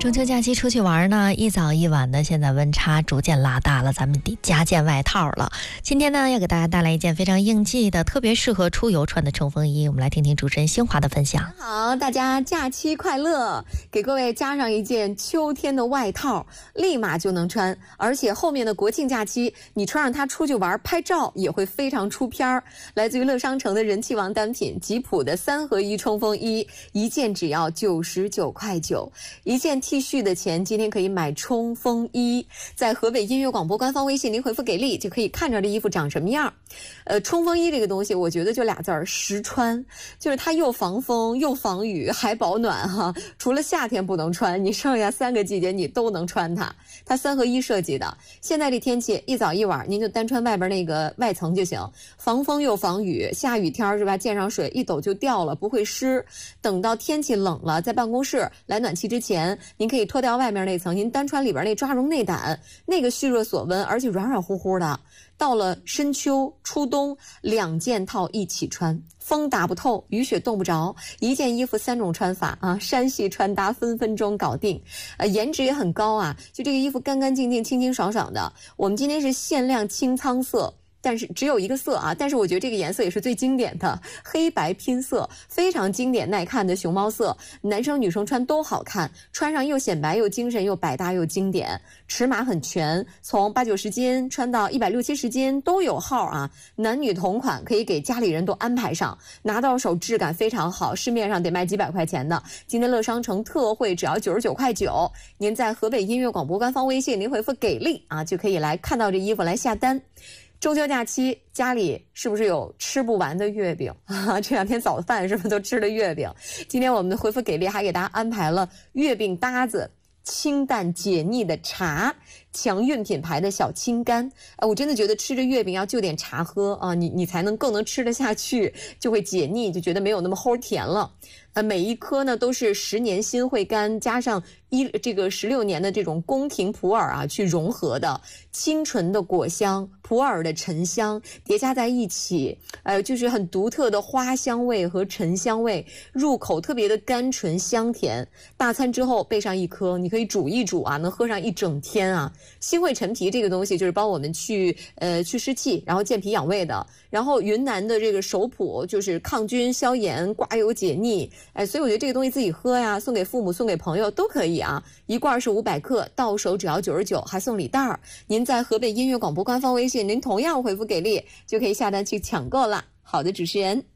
中秋假期出去玩呢，一早一晚的，现在温差逐渐拉大了，咱们得加件外套了。今天呢，要给大家带来一件非常应季的，特别适合出游穿的冲锋衣。我们来听听主持人新华的分享。 好，大家假期快乐！给各位加上一件秋天的外套，立马就能穿，而且后面的国庆假期，你穿上它出去玩拍照也会非常出片儿。来自于乐商城的人气王单品吉普的3合1冲锋衣，一件只要99.9块，一件 T 恤的钱，今天可以买冲锋衣。在河北音乐广播官方微信，您回复给力就可以看着这衣服长什么样。冲锋衣这个东西，我觉得就俩字儿，实穿，就是它又防风又防雨还保暖哈。除了夏天不能穿，你剩下3个季节你都能穿它。它3合1设计的，现在这天气一早一晚您就单穿外边那个外层就行，防风又防雨，下雨天是吧？溅上水一抖就掉了，不会湿。等到天气冷了，在办公室来暖气之前，您可以脱掉外面那层，您单穿里边那抓绒内胆，那个蓄热锁温，而且软软乎乎的。到了深秋初冬，2件套一起穿，风打不透，雨雪冻不着，一件衣服3种穿法啊，山系穿搭分分钟搞定。颜值也很高啊，就这个衣服干干净净、清清爽爽的。我们今天是限量清仓色。但是只有一个色啊，但是我觉得这个颜色也是最经典的，黑白拼色，非常经典耐看的熊猫色，男生女生穿都好看，穿上又显白又精神又百搭又经典，尺码很全，从80-90斤穿到160-170斤都有号啊，男女同款，可以给家里人都安排上，拿到手质感非常好，市面上得卖几百块钱的，今天乐商城特惠只要99.9块，您在河北音乐广播官方微信您回复给力啊，就可以来看到这衣服来下单。中秋假期家里是不是有吃不完的月饼啊？这2天早饭是不是都吃了月饼？今天我们的回复给力还给大家安排了月饼搭子、清淡解腻的茶、强韵品牌的小青柑。我真的觉得吃着月饼要就点茶喝啊，你才能更能吃得下去，就会解腻，就觉得没有那么齁甜了。每一颗呢都是10年新会柑加上这个16年的这种宫廷普洱啊去融合的，清纯的果香、普洱的沉香叠加在一起，就是很独特的花香味和沉香味，入口特别的甘醇香甜。大餐之后备上一颗，你可以煮一煮啊，能喝上一整天啊。新会陈皮这个东西就是帮我们去湿气，然后健脾养胃的。然后云南的这个手谱就是抗菌消炎、刮油解腻。所以我觉得这个东西自己喝呀，送给父母、送给朋友都可以啊。一罐是500克，到手只要99，还送礼袋儿。您在河北音乐广播官方微信，您同样回复给力，就可以下单去抢购了。好的，主持人。